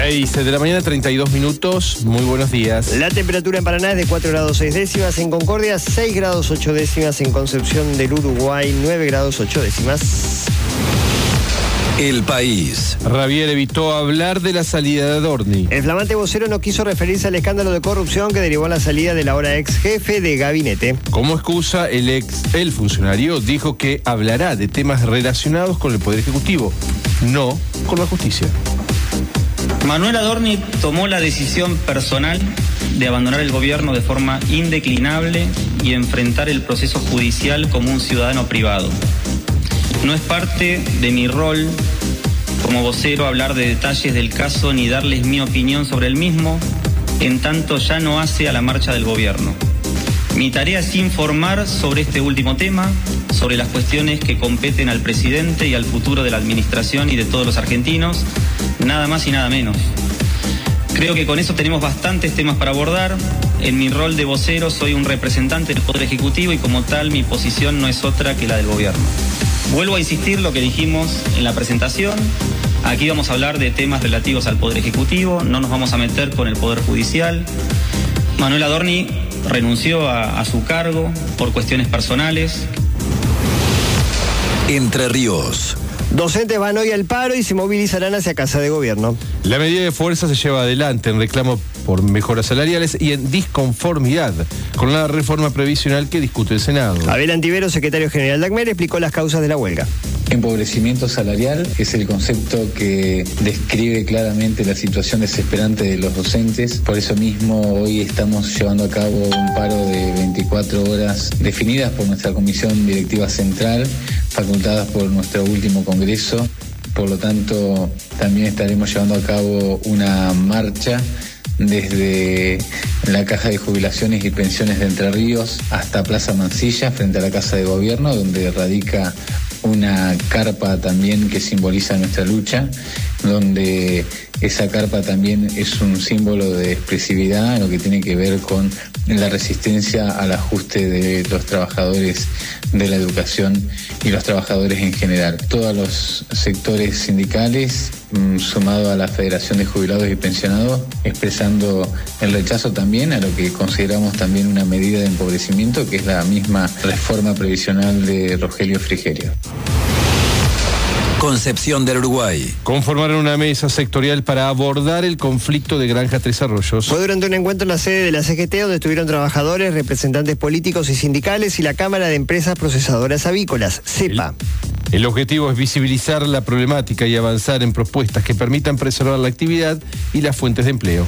6 de la mañana, 32 minutos. Muy buenos días. La temperatura en Paraná es de 4 grados 6 décimas, en Concordia 6 grados 8 décimas, en Concepción del Uruguay 9 grados 8 décimas. El País. Ravier evitó hablar de la salida de Adorni. El flamante vocero no quiso referirse al escándalo de corrupción que derivó en la salida del ahora ex jefe de gabinete. Como excusa, el funcionario dijo que hablará de temas relacionados con el Poder Ejecutivo, no con la justicia. Manuel Adorni tomó la decisión personal de abandonar el gobierno de forma indeclinable y enfrentar el proceso judicial como un ciudadano privado. No es parte de mi rol como vocero hablar de detalles del caso ni darles mi opinión sobre el mismo, en tanto ya no hace a la marcha del gobierno. Mi tarea es informar sobre este último tema, sobre las cuestiones que competen al presidente y al futuro de la administración y de todos los argentinos, nada más y nada menos. Creo que con eso tenemos bastantes temas para abordar. En mi rol de vocero soy un representante del Poder Ejecutivo y como tal mi posición no es otra que la del gobierno. Vuelvo a insistir lo que dijimos en la presentación. Aquí vamos a hablar de temas relativos al Poder Ejecutivo, no nos vamos a meter con el Poder Judicial. Manuel Adorni renunció a su cargo por cuestiones personales. Entre Ríos. Docentes van hoy al paro y se movilizarán hacia Casa de Gobierno. La medida de fuerza se lleva adelante en reclamo por mejoras salariales y en disconformidad con la reforma previsional que discute el Senado. Abel Antivero, secretario general de ACMER, explicó las causas de la huelga. Empobrecimiento salarial es el concepto que describe claramente la situación desesperante de los docentes. Por eso mismo hoy estamos llevando a cabo un paro de 24 horas definidas por nuestra Comisión Directiva Central, facultadas por nuestro último Congreso. Por lo tanto, también estaremos llevando a cabo una marcha desde la Caja de Jubilaciones y Pensiones de Entre Ríos hasta Plaza Mansilla, frente a la Casa de Gobierno, donde radica una carpa también que simboliza nuestra lucha, donde esa carpa también es un símbolo de expresividad en lo que tiene que ver con la resistencia al ajuste de los trabajadores de la educación y los trabajadores en general. Todos los sectores sindicales, sumado a la Federación de Jubilados y Pensionados, expresando el rechazo también a lo que consideramos también una medida de empobrecimiento, que es la misma reforma previsional de Rogelio Frigerio. Concepción del Uruguay. Conformaron una mesa sectorial para abordar el conflicto de Granja Tres Arroyos. Fue durante un encuentro en la sede de la CGT donde estuvieron trabajadores, representantes políticos y sindicales y la Cámara de Empresas Procesadoras Avícolas, CEPA. El objetivo es visibilizar la problemática y avanzar en propuestas que permitan preservar la actividad y las fuentes de empleo.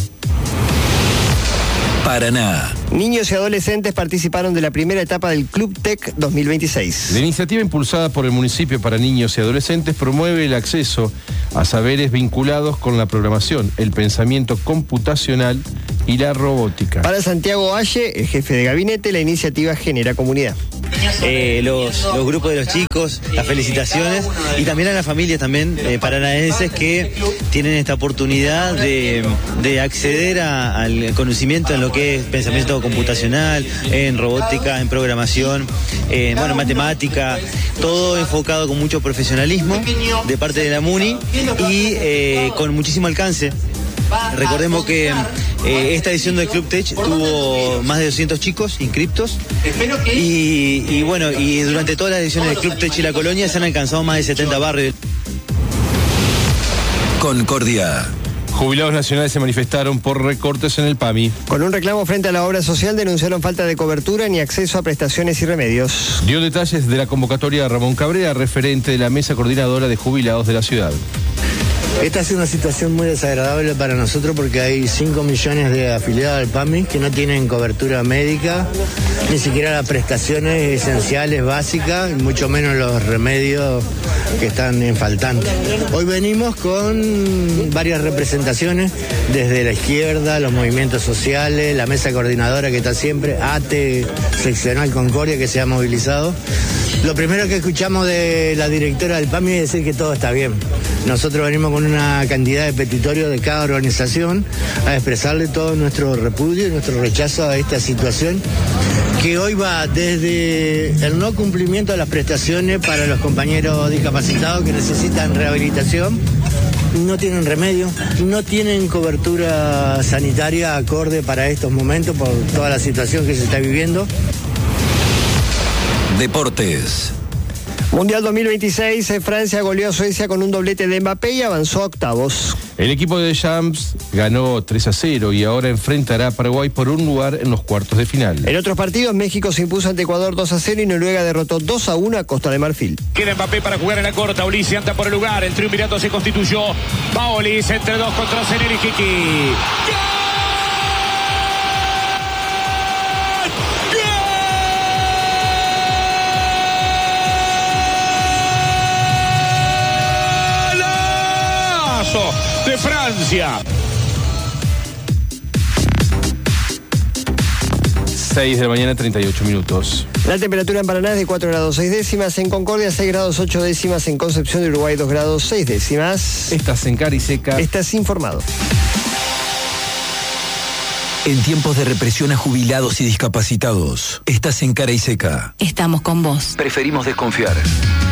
Paraná. Niños y adolescentes participaron de la primera etapa del Club Tech 2026. La iniciativa impulsada por el municipio para niños y adolescentes promueve el acceso a saberes vinculados con la programación, el pensamiento computacional y la robótica. Para Santiago Valle, el jefe de gabinete, la iniciativa genera comunidad. Los grupos de los chicos, las felicitaciones y también a las familias también paranaenses que tienen esta oportunidad de acceder al conocimiento en lo que es pensamiento computacional, en robótica, en programación, en matemática, todo enfocado con mucho profesionalismo de parte de la MUNI y con muchísimo alcance. Recordemos que esta edición del Club Tech tuvo más de 200 chicos inscriptos y durante todas las ediciones del Club Tech y la Colonia se han alcanzado más de 70 barrios. Concordia. Jubilados nacionales se manifestaron por recortes en el PAMI. Con un reclamo frente a la obra social denunciaron falta de cobertura ni acceso a prestaciones y remedios. Dio detalles de la convocatoria de Ramón Cabrera, referente de la mesa coordinadora de jubilados de la ciudad. Esta es una situación muy desagradable para nosotros porque hay 5 millones de afiliados al PAMI que no tienen cobertura médica, ni siquiera las prestaciones esenciales básicas, y mucho menos los remedios que están faltantes. Hoy venimos con varias representaciones desde la izquierda, los movimientos sociales, la mesa coordinadora que está siempre, ATE, seccional Concordia que se ha movilizado. Lo primero que escuchamos de la directora del PAMI es decir que todo está bien. Nosotros venimos con una cantidad de petitorios de cada organización a expresarle todo nuestro repudio y nuestro rechazo a esta situación que hoy va desde el no cumplimiento de las prestaciones para los compañeros discapacitados que necesitan rehabilitación no tienen remedio, no tienen cobertura sanitaria acorde para estos momentos por toda la situación que se está viviendo. Deportes. Mundial 2026, Francia goleó a Suecia con un doblete de Mbappé y avanzó a octavos. El equipo de Champs ganó 3-0 y ahora enfrentará a Paraguay por un lugar en los cuartos de final. En otros partidos, México se impuso ante Ecuador 2-0 y Noruega derrotó 2-1 a Costa de Marfil. Queda Mbappé para jugar en la corta. Ulises anda por el lugar. El triunvirato se constituyó. Paolis entre dos contra Zenel y Kiki. De Francia. 6 de la mañana, 38 minutos. La temperatura en Paraná es de 4 grados 6 décimas, en Concordia 6 grados 8 décimas, en Concepción de Uruguay 2 grados 6 décimas. Estás en Cara y Seca. Estás informado. En tiempos de represión a jubilados y discapacitados, estás en Cara y Seca. Estamos con vos. Preferimos desconfiar.